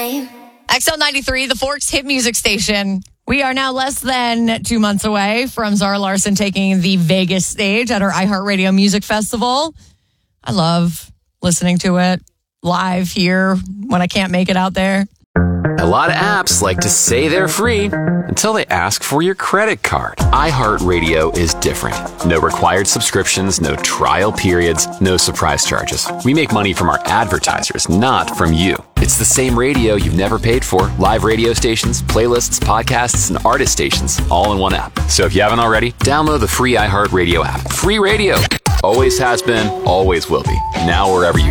time. XL93, the Forks hit music station. We are now less than 2 months away from Zara Larsson taking the Vegas stage at her iHeartRadio Music Festival. I love listening to it live here when I can't make it out there. A lot of apps like to say they're free until they ask for your credit card. iHeartRadio is different. No required subscriptions, no trial periods, no surprise charges. We make money from our advertisers, not from you. It's the same radio you've never paid for. Live radio stations, playlists, podcasts, and artist stations, all in one app. So if you haven't already, download the free iHeartRadio app. Free radio. Always has been, always will be. Now wherever you